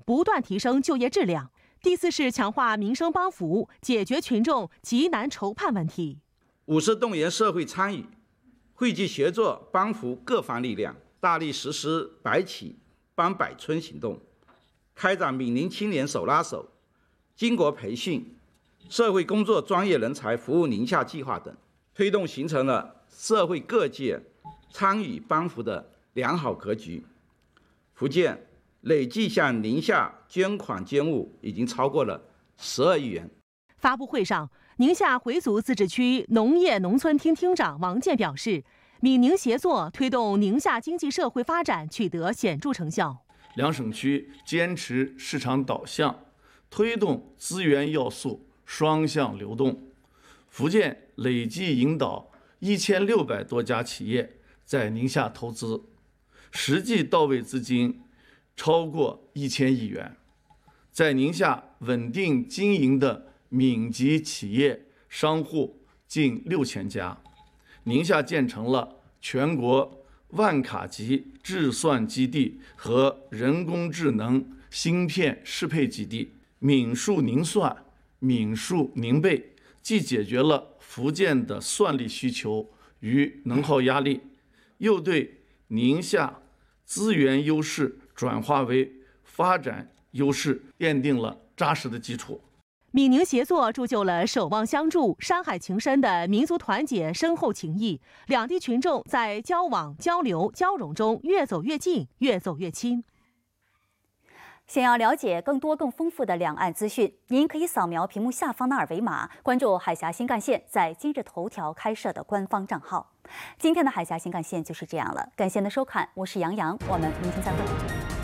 不断提升就业质量。第4是强化民生帮扶，解决群众急难愁盼问题。 5是动员社会参与，汇集协作帮扶各方力量，大力实施百企帮百村行动，开展闽宁青年手拉手、经国培训、社会工作专业人才服务宁夏计划等，推动形成了社会各界参与帮扶的良好格局。福建累计向宁夏捐款捐物已经超过了12亿元。 发布会上，宁夏回族自治区农业农村厅厅长王健表示，闽宁协作推动宁夏经济社会发展取得显著成效。 两省区坚持市场导向，推动资源要素双向流动。福建累计引导1600多家企业在宁夏投资，实际到位资金超过1000亿元。在宁夏稳定经营的闽籍企业商户近6000家，宁夏建成了全国万卡级制算基地和人工智能芯片适配基地。闽数宁算、闽数宁备，既解决了福建的算力需求与能耗压力，又对宁夏资源优势转化为发展优势奠定了扎实的基础。 闽宁协作铸就了守望相助、山海情深的民族团结深厚情谊，两地群众在交往、交流、交融中越走越近，越走越亲。 想要了解更多更丰富的两岸资讯，您可以扫描屏幕下方的二维码，关注海峡新干线在今日头条开设的官方账号。今天的海峡新干线就是这样了，感谢您的收看，我是杨洋，我们明天再会。